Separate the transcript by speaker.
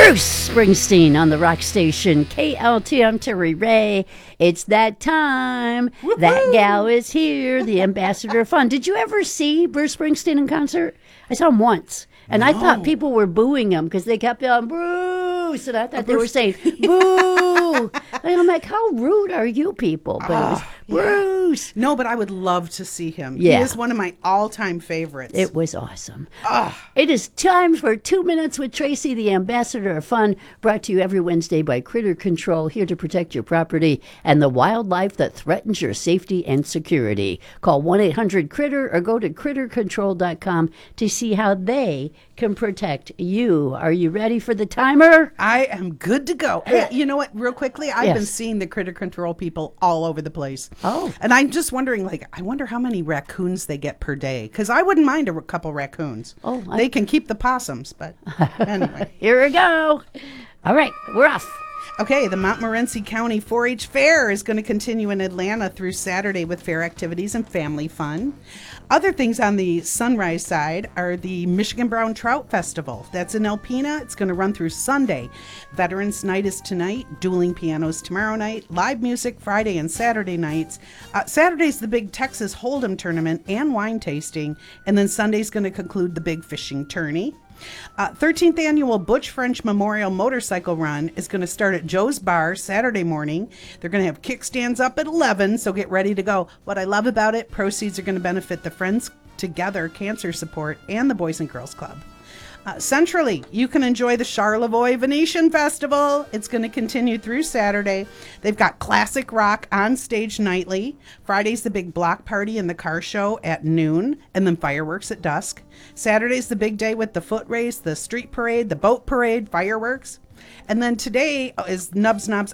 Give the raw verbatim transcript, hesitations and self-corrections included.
Speaker 1: Bruce Springsteen on the rock station K L T M Terry Ray. It's that time. Woo-hoo! That gal is here, the ambassador of fun. Did you ever see Bruce Springsteen in concert? I saw him once, and no. I thought people were booing him because they kept yelling, Bruce, and I thought oh, they Bruce. were saying, boo. And I'm like, how rude are you people? But oh, it was Bruce.
Speaker 2: Yeah. No, but I would love to see him.
Speaker 1: Yeah.
Speaker 2: He is one of my all-time favorites.
Speaker 1: It was awesome.
Speaker 2: Oh.
Speaker 1: It is time for Two Minutes with Tracy, the ambassador of fun, brought to you every Wednesday by Critter Control, here to protect your property and the wildlife that threatens your safety and security. Call one eight hundred critter or go to critter control dot com to see how they can protect you. Are you ready for the timer?
Speaker 2: I am good to go. Hey, you know what? Real quickly, I've
Speaker 1: yes.
Speaker 2: been seeing the Critter Control people all over the place.
Speaker 1: Oh.
Speaker 2: And I'm just wondering, like, I wonder how many raccoons they get per day. Because I wouldn't mind a couple raccoons.
Speaker 1: Oh, I...
Speaker 2: They can keep the possums, but anyway.
Speaker 1: Here we go. All right, we're off.
Speaker 2: Okay, the Montmorency County four H Fair is going to continue in Atlanta through Saturday with fair activities and family fun. Other things on the Sunrise side are the Michigan Brown Trout Festival. That's in Alpena. It's going to run through Sunday. Veterans Night is tonight, dueling pianos tomorrow night, live music Friday and Saturday nights. Uh, Saturday's the big Texas Hold'em tournament and wine tasting, and then Sunday's going to conclude the big fishing tourney. Uh, thirteenth Annual Butch French Memorial Motorcycle Run is going to start at Joe's Bar Saturday morning. They're going to have kickstands up at eleven, so get ready to go. What I love about it, proceeds are going to benefit the Friends Together Cancer Support and the Boys and Girls Club. Uh, centrally, you can enjoy the Charlevoix Venetian Festival. It's going to continue through Saturday. They've got classic rock on stage nightly. Friday's the big block party and the car show at noon, and then fireworks at dusk. Saturday's the big day with the foot race, the street parade, the boat parade, fireworks. And then today is Nubs Knobs